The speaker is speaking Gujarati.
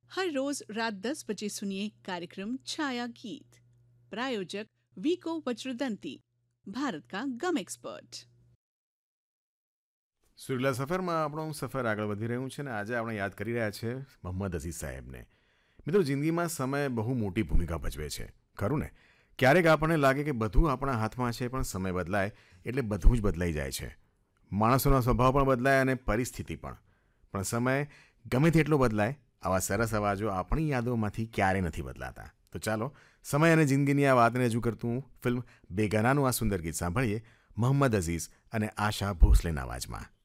हर रोज रात 10 बजे सुनिए कार्यक्रम छाया गीत। प्रायोजक वीको वज्रदंती, भारत का गम एक्सपर्ट। સુરેલા સફરમાં આપણું સફર આગળ વધી રહ્યું છે ને આજે આપણે યાદ કરી રહ્યા છે મોહમ્મદ અઝીઝ સાહેબને. મિત્રો, જિંદગીમાં સમય બહુ મોટી ભૂમિકા ભજવે છે, ખરું ને? ક્યારેક આપણને લાગે કે બધું આપણા હાથમાં છે, પણ સમય બદલાય એટલે બધું જ બદલાઈ જાય છે. માણસોનો સ્વભાવ પણ બદલાય અને પરિસ્થિતિ પણ સમય ગમે તેટલો બદલાય, આવા સરસ અવાજો આપણી યાદોમાંથી ક્યારેય નથી બદલાતા. તો ચાલો સમય અને જિંદગીની આ વાતને રજૂ કરતું ફિલ્મ બેગાનાનું આ સુંદર ગીત સાંભળીએ મોહમ્મદ અઝીઝ અને આશા ભોસલેના અવાજમાં.